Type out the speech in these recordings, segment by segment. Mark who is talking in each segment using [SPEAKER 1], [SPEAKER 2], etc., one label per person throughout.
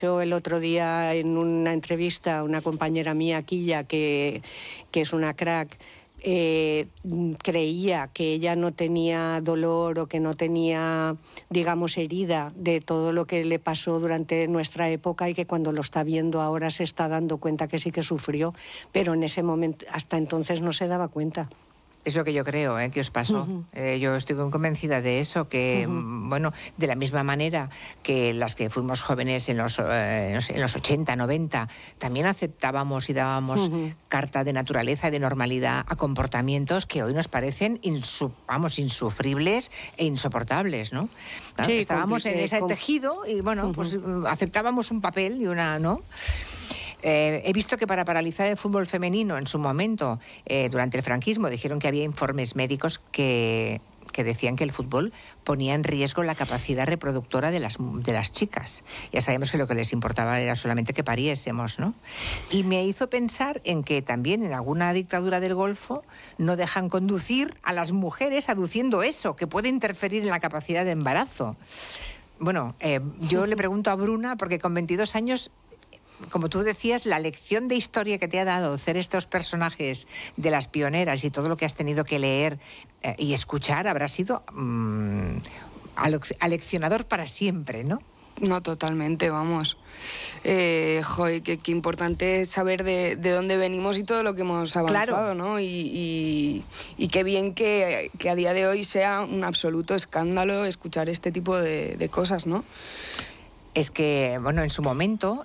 [SPEAKER 1] Yo el otro día en una entrevista a una compañera mía, Quilla, que es una crack, creía que ella no tenía dolor o que no tenía, digamos, herida de todo lo que le pasó durante nuestra época, y que cuando lo está viendo ahora se está dando cuenta que sí que sufrió, pero en ese momento, hasta entonces, no se daba cuenta.
[SPEAKER 2] Es lo que yo creo, que os pasó. Yo estoy convencida de eso, que, bueno, de la misma manera que las que fuimos jóvenes en los 80, 90, también aceptábamos y dábamos carta de naturaleza y de normalidad a comportamientos que hoy nos parecen insufribles e insoportables, ¿no? Claro, sí, estábamos en ese tejido y, bueno, pues aceptábamos un papel y una, ¿no? He visto que para paralizar el fútbol femenino en su momento, durante el franquismo, dijeron que había informes médicos que decían que el fútbol ponía en riesgo la capacidad reproductora de las chicas. Ya sabemos que lo que les importaba era solamente que pariésemos, ¿no? Y me hizo pensar en que también en alguna dictadura del Golfo no dejan conducir a las mujeres aduciendo eso, que puede interferir en la capacidad de embarazo. Bueno, yo le pregunto a Bruna, porque con 22 años... Como tú decías, la lección de historia que te ha dado hacer estos personajes de las pioneras y todo lo que has tenido que leer y escuchar habrá sido aleccionador para siempre, ¿no?
[SPEAKER 3] No, totalmente, vamos. Joder, qué importante es saber de dónde venimos y todo lo que hemos avanzado, claro, ¿no? Y qué bien que a día de hoy sea un absoluto escándalo escuchar este tipo de cosas, ¿no?
[SPEAKER 2] Es que, bueno, en su momento,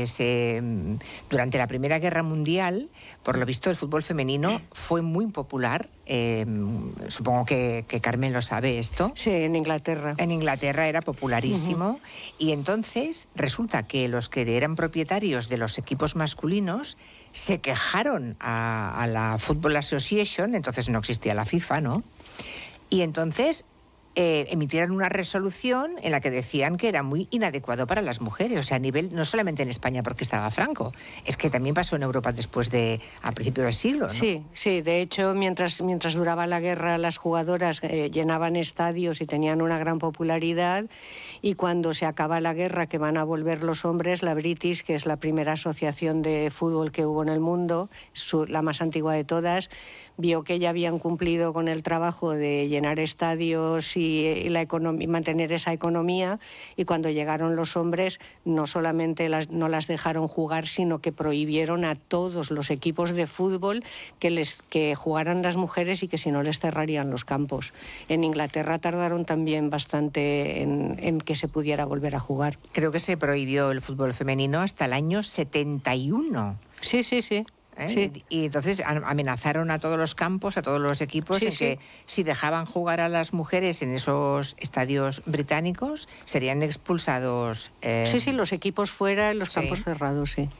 [SPEAKER 2] durante la Primera Guerra Mundial, por lo visto el fútbol femenino fue muy popular. Supongo que Carmen lo sabe esto.
[SPEAKER 1] Sí, en Inglaterra.
[SPEAKER 2] En Inglaterra era popularísimo. Y entonces resulta que los que eran propietarios de los equipos masculinos se quejaron a la Football Association, entonces no existía la FIFA, ¿no? Y entonces... emitieron una resolución en la que decían que era muy inadecuado para las mujeres, o sea, a nivel, no solamente en España porque estaba Franco, es que también pasó en Europa a principios del siglo, ¿no?
[SPEAKER 1] Sí, sí, de hecho, mientras duraba la guerra, las jugadoras llenaban estadios y tenían una gran popularidad, y cuando se acaba la guerra, que van a volver los hombres, la British, que es la primera asociación de fútbol que hubo en el mundo, la más antigua de todas, vio que ya habían cumplido con el trabajo de llenar estadios y mantener esa economía, y cuando llegaron los hombres no solamente no las dejaron jugar, sino que prohibieron a todos los equipos de fútbol que jugaran las mujeres, y que si no les cerrarían los campos. En Inglaterra tardaron también bastante en que se pudiera volver a jugar.
[SPEAKER 2] Creo que se prohibió el fútbol femenino hasta el año 71.
[SPEAKER 1] Sí, sí, sí. Sí.
[SPEAKER 2] Y entonces amenazaron a todos los campos, a todos los equipos, que si dejaban jugar a las mujeres en esos estadios británicos, serían expulsados.
[SPEAKER 1] Sí, los equipos fuera, en los campos cerrados, sí.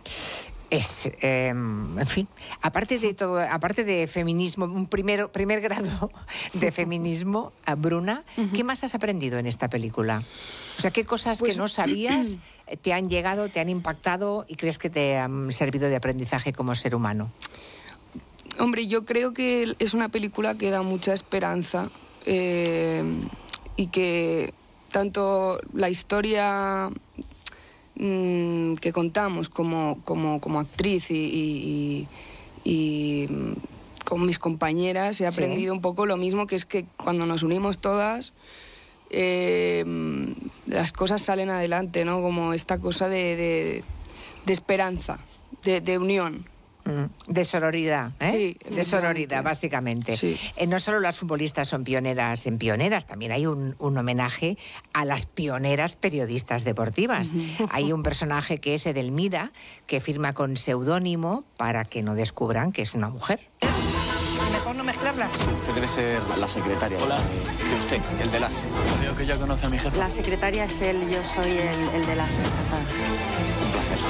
[SPEAKER 2] En fin, aparte de todo, aparte de feminismo, un primer grado de feminismo, Bruna, ¿qué más has aprendido en esta película? O sea, ¿qué cosas que no sabías te han llegado, te han impactado y crees que te han servido de aprendizaje como ser humano?
[SPEAKER 3] Hombre, yo creo que es una película que da mucha esperanza, y que tanto la historia que contamos como actriz y con mis compañeras he aprendido un poco lo mismo, que es que cuando nos unimos todas las cosas salen adelante, ¿no? Como esta cosa de esperanza, de unión.
[SPEAKER 2] De sororidad,
[SPEAKER 3] Sí,
[SPEAKER 2] de sororidad, básicamente.
[SPEAKER 3] Sí.
[SPEAKER 2] No solo las futbolistas son pioneras en pioneras, también hay un homenaje a las pioneras periodistas deportivas. Hay un personaje que es Edelmira, que firma con seudónimo para que no descubran que es una mujer.
[SPEAKER 4] Mejor no mezclarlas.
[SPEAKER 5] Usted debe ser la secretaria. Hola. De usted, el de las. Creo que ya conoce a mi jefe.
[SPEAKER 4] La secretaria es él, yo soy el de las.
[SPEAKER 5] Un placer.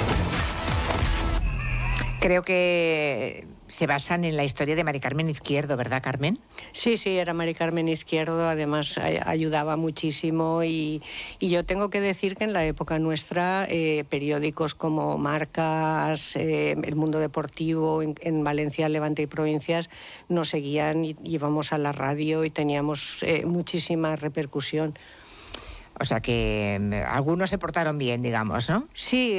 [SPEAKER 2] Creo que se basan en la historia de Mari Carmen Izquierdo, ¿verdad, Carmen?
[SPEAKER 1] Sí, era Mari Carmen Izquierdo, además ayudaba muchísimo, y yo tengo que decir que en la época nuestra periódicos como Marcas, El Mundo Deportivo, en Valencia, Levante y Provincias nos seguían, y íbamos a la radio y teníamos muchísima repercusión.
[SPEAKER 2] O sea que algunos se portaron bien, digamos, ¿no?
[SPEAKER 1] Sí,